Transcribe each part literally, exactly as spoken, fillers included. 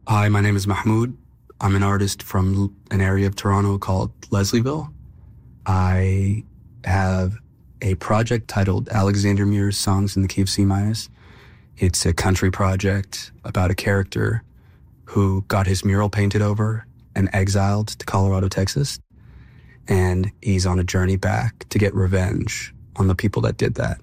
Hi, my name is Mahmoud. I'm an artist from an area of Toronto called Leslieville. I have a project titled Alexander Muir's Songs in the Key of C minus. It's a country project about a character who got his mural painted over and exiled to Colorado, Texas. And he's on a journey back to get revenge on the people that did that.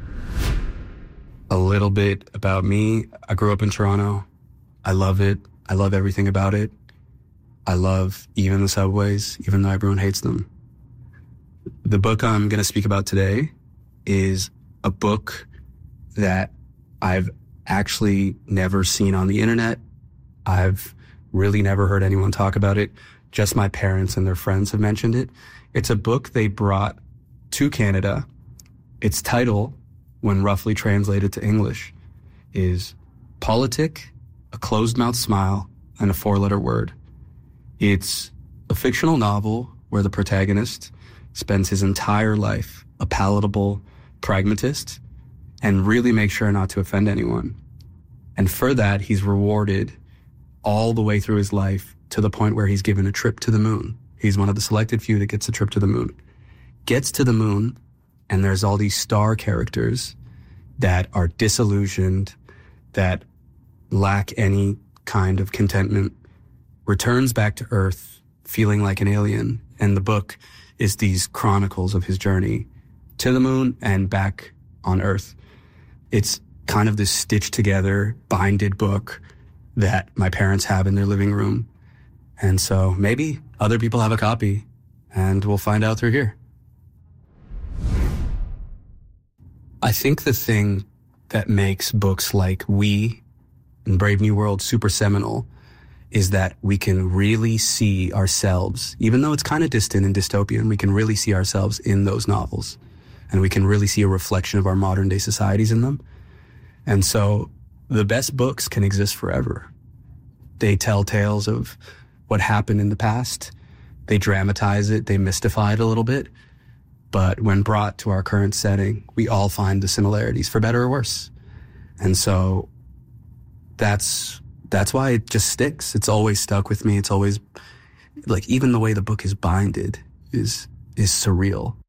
A little bit about me. I grew up in Toronto. I love it. I love everything about it. I love even the subways, even though everyone hates them. The book I'm going to speak about today is a book that I've actually never seen on the internet. I've really never heard anyone talk about it. Just my parents and their friends have mentioned it. It's a book they brought to Canada. Its title, when roughly translated to English, is Politic, a Closed-Mouth Smile, and a Four-Letter Word. It's a fictional novel where the protagonist spends his entire life a palatable pragmatist and really makes sure not to offend anyone. And for that, he's rewarded all the way through his life to the point where he's given a trip to the moon. He's one of the selected few that gets a trip to the moon. Gets to the moon, and there's all these star characters that are disillusioned, that lack any kind of contentment, returns back to Earth feeling like an alien. And the book is these chronicles of his journey to the moon and back on Earth. It's kind of this stitched together, binded book that my parents have in their living room. And so maybe other people have a copy, and we'll find out through here. I think the thing that makes books like We and Brave New World super seminal is that we can really see ourselves, even though it's kind of distant and dystopian, we can really see ourselves in those novels. And we can really see a reflection of our modern day societies in them. And so the best books can exist forever. They tell tales of what happened in the past. They dramatize it, they mystify it a little bit. But when brought to our current setting, we all find the similarities, for better or worse. And so that's that's why it just sticks. It's always stuck with me. It's always, like, even the way the book is binded is is surreal.